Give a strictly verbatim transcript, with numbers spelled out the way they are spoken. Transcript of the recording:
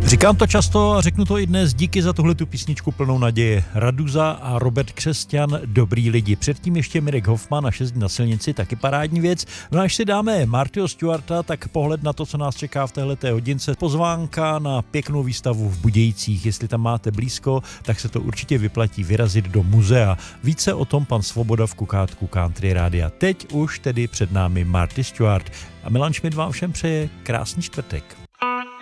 Říkám to často a řeknu to i dnes, díky za tuhletu písničku plnou naděje. Raduza a Robert Křesťan, dobrý lidi. Předtím ještě Mirek Hoffman a šest dní na silnici, taky parádní věc. No a až si dáme Martyho Stewarta, tak pohled na to, co nás čeká v téhleté hodince. Pozvánka na pěknou výstavu v Budějcích. Jestli tam máte blízko, tak se to určitě vyplatí vyrazit do muzea. Více o tom pan Svoboda v Kukátku Country Rádia. Teď už tedy před námi Marty Stewart. A Milan Šmid vám všem přeje krásný čtvrtek.